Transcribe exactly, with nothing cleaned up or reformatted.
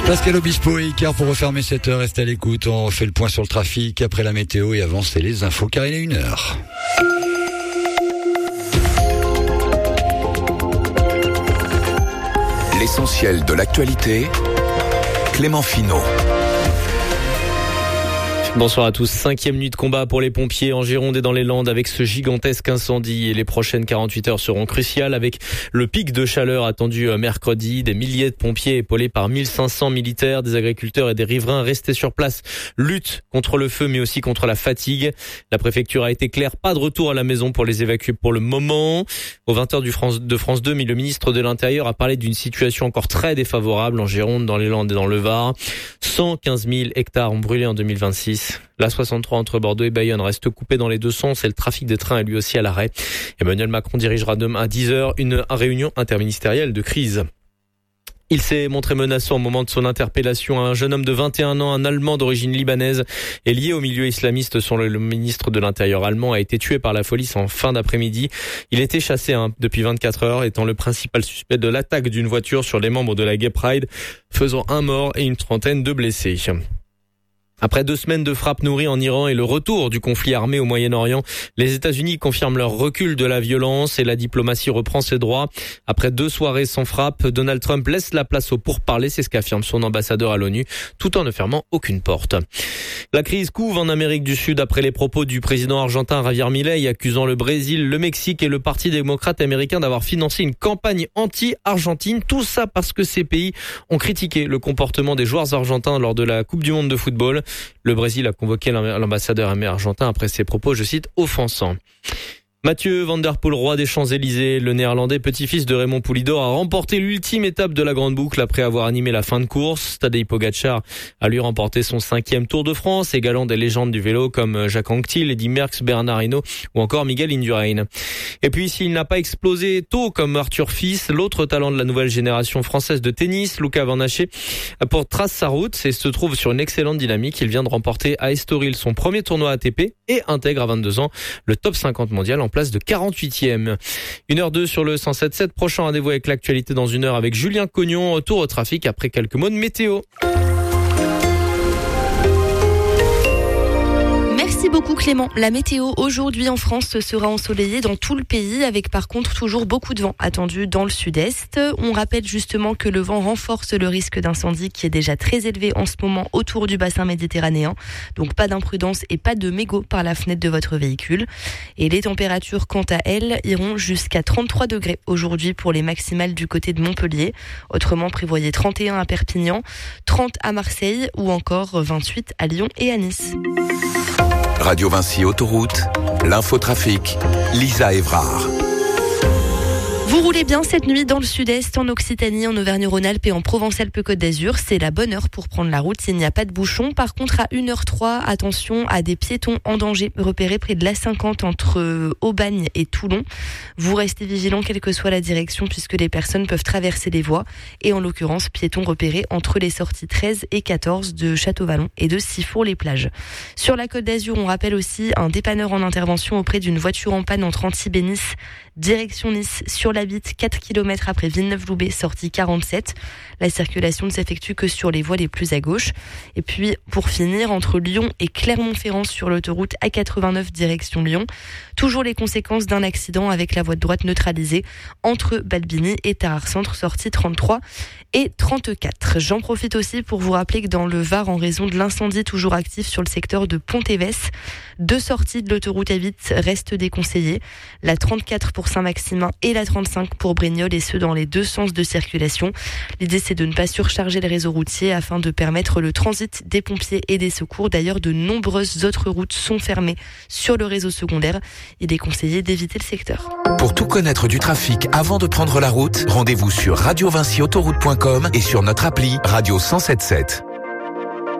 Pascal Obispo et Icar pour refermer cette heure. Restez à l'écoute. On fait le point sur le trafic après la météo et avant c'est les infos car il est une heure. L'essentiel de l'actualité, Clément Finot. Bonsoir à tous. Cinquième nuit de combat pour les pompiers en Gironde et dans les Landes avec ce gigantesque incendie. Et les prochaines quarante-huit heures seront cruciales avec le pic de chaleur attendu mercredi. Des milliers de pompiers épaulés par mille cinq cents militaires, des agriculteurs et des riverains restés sur place luttent contre le feu mais aussi contre la fatigue. La préfecture a été claire, pas de retour à la maison pour les évacuer pour le moment. Aux vingt heures du France, de France deux, mais le ministre de l'Intérieur a parlé d'une situation encore très défavorable en Gironde, dans les Landes et dans le Var. cent quinze mille hectares ont brûlé en deux mille vingt-six. La soixante-trois entre Bordeaux et Bayonne reste coupée dans les deux sens et le trafic des trains est lui aussi à l'arrêt. Emmanuel Macron dirigera demain à dix heures une réunion interministérielle de crise. Il s'est montré menaçant au moment de son interpellation. Un jeune homme de vingt et un ans, un Allemand d'origine libanaise, est lié au milieu islamiste. Selon le ministre de l'Intérieur allemand, a été tué par la police en fin d'après-midi. Il était chassé hein, depuis vingt-quatre heures, étant le principal suspect de l'attaque d'une voiture sur les membres de la Gay Pride, faisant un mort et une trentaine de blessés. Après deux semaines de frappes nourries en Iran et le retour du conflit armé au Moyen-Orient, les États-Unis confirment leur recul de la violence et la diplomatie reprend ses droits. Après deux soirées sans frappe, Donald Trump laisse la place au pourparlers, c'est ce qu'affirme son ambassadeur à l'ONU, tout en ne fermant aucune porte. La crise couve en Amérique du Sud après les propos du président argentin Javier Milei accusant le Brésil, le Mexique et le Parti démocrate américain d'avoir financé une campagne anti-argentine. Tout ça parce que ces pays ont critiqué le comportement des joueurs argentins lors de la Coupe du Monde de football. Le Brésil a convoqué l'ambassadeur argentin après ses propos, je cite, offensants. Mathieu Van Der Poel, roi des Champs-Élysées, le néerlandais petit-fils de Raymond Poulidor, a remporté l'ultime étape de la Grande Boucle après avoir animé la fin de course. Tadej Pogacar a lui remporté son cinquième Tour de France, égalant des légendes du vélo comme Jacques Anquetil, Eddy Merckx, Bernard Hinault ou encore Miguel Indurain. Et puis s'il n'a pas explosé tôt comme Arthur Fils, l'autre talent de la nouvelle génération française de tennis, Luca Van Haché, trace sa route et se trouve sur une excellente dynamique. Il vient de remporter à Estoril son premier tournoi A T P et intègre à vingt-deux ans le top cinquante mondial en place de quarante-huitième. une heure deux sur le cent sept sept. Prochain rendez-vous avec l'actualité dans une heure avec Julien Cognon. Retour au trafic après quelques mots de météo. Merci beaucoup Clément. La météo aujourd'hui en France sera ensoleillée dans tout le pays avec par contre toujours beaucoup de vent attendu dans le sud-est. On rappelle justement que le vent renforce le risque d'incendie qui est déjà très élevé en ce moment autour du bassin méditerranéen. Donc pas d'imprudence et pas de mégots par la fenêtre de votre véhicule. Et les températures quant à elles iront jusqu'à trente-trois degrés aujourd'hui pour les maximales du côté de Montpellier. Autrement prévoyez trente et un à Perpignan, trente à Marseille ou encore vingt-huit à Lyon et à Nice. Radio Vinci Autoroute, l'infotrafic, Lisa Evrard. Vous roulez bien cette nuit dans le sud-est, en Occitanie, en Auvergne-Rhône-Alpes et en Provence-Alpes-Côte d'Azur. C'est la bonne heure pour prendre la route s'il n'y a pas de bouchon. Par contre, à une heure trois, attention à des piétons en danger repérés près de l'A cinquante entre Aubagne et Toulon. Vous restez vigilants quelle que soit la direction puisque les personnes peuvent traverser les voies. Et en l'occurrence, piétons repérés entre les sorties treize et quatorze de Château-Vallon et de Sifour-les-Plages. Sur la Côte d'Azur, on rappelle aussi un dépanneur en intervention auprès d'une voiture en panne entre Antibes et Nice. Direction Nice, sur la Bitte, quatre kilomètres après Villeneuve-Loubet, sortie quarante-sept. La circulation ne s'effectue que sur les voies les plus à gauche. Et puis, pour finir, entre Lyon et Clermont-Ferrand sur l'autoroute A quatre-vingt-neuf direction Lyon. Toujours les conséquences d'un accident avec la voie de droite neutralisée entre Balbini et Tarare-Centre, sortie trente-trois et trente-quatre. J'en profite aussi pour vous rappeler que dans le Var, en raison de l'incendie toujours actif sur le secteur de Pont-Évès, deux sorties de l'autoroute A huit restent déconseillées. La trente-quatre pour Saint-Maximin et la trente-cinq pour Brignoles, et ce dans les deux sens de circulation. L'idée, c'est de ne pas surcharger le réseau routier afin de permettre le transit des pompiers et des secours. D'ailleurs, de nombreuses autres routes sont fermées sur le réseau secondaire. Il est conseillé d'éviter le secteur. Pour tout connaître du trafic avant de prendre la route, rendez-vous sur radio vinci autoroute point com et sur notre appli Radio cent sept sept.